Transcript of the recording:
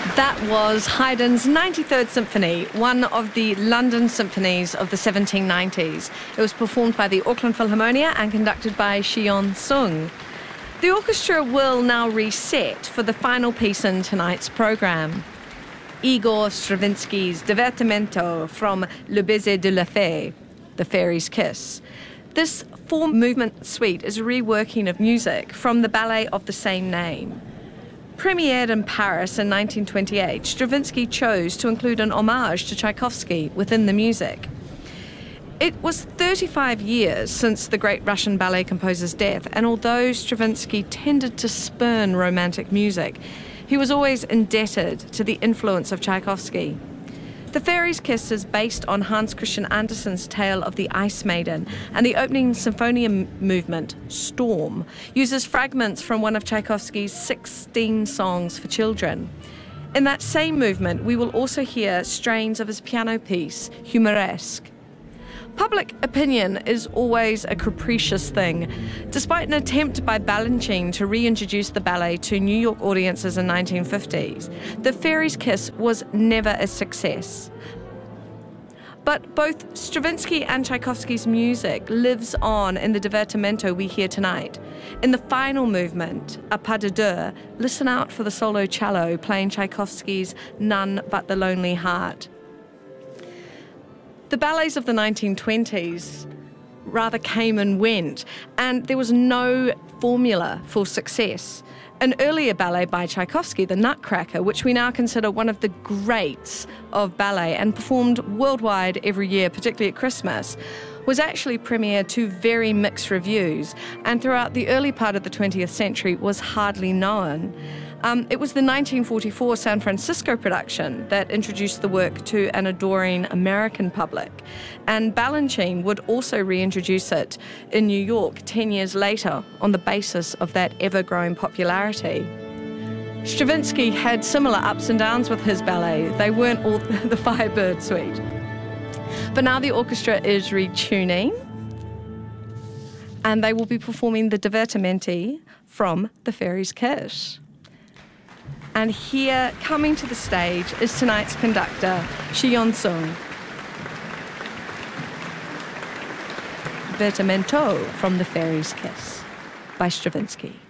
That was Haydn's 93rd Symphony, one of the London symphonies of the 1790s. It was performed by the Auckland Philharmonia and conducted by Xion Sung. The orchestra will now reset for the final piece in tonight's programme. Igor Stravinsky's Divertimento from Le Baiser de la Fée, The Fairy's Kiss. This four-movement suite is a reworking of music from the ballet of the same name. Premiered in Paris in 1928, Stravinsky chose to include an homage to Tchaikovsky within the music. It was 35 years since the great Russian ballet composer's death, and although Stravinsky tended to spurn romantic music, he was always indebted to the influence of Tchaikovsky. The Fairy's Kiss is based on Hans Christian Andersen's tale of the Ice Maiden, and the opening Sinfonia movement, Storm, uses fragments from one of Tchaikovsky's 16 songs for children. In that same movement, we will also hear strains of his piano piece, Humoresque. Public opinion is always a capricious thing. Despite an attempt by Balanchine to reintroduce the ballet to New York audiences in the 1950s, The Fairy's Kiss was never a success. But both Stravinsky and Tchaikovsky's music lives on in the Divertimento we hear tonight. In the final movement, A Pas de Deux, listen out for the solo cello playing Tchaikovsky's None But the Lonely Heart. The ballets of the 1920s rather came and went, and there was no formula for success. An earlier ballet by Tchaikovsky, The Nutcracker, which we now consider one of the greats of ballet and performed worldwide every year, particularly at Christmas, was actually premiered to very mixed reviews, and throughout the early part of the 20th century was hardly known. It was the 1944 San Francisco production that introduced the work to an adoring American public, and Balanchine would also reintroduce it in New York 10 years later on the basis of that ever-growing popularity. Stravinsky had similar ups and downs with his ballet. They weren't all the Firebird suite. But now the orchestra is retuning, and they will be performing the Divertimenti from The Fairy's Kiss. And here, coming to the stage, is tonight's conductor, Xion Sung. Divertimento from The Fairy's Kiss by Stravinsky.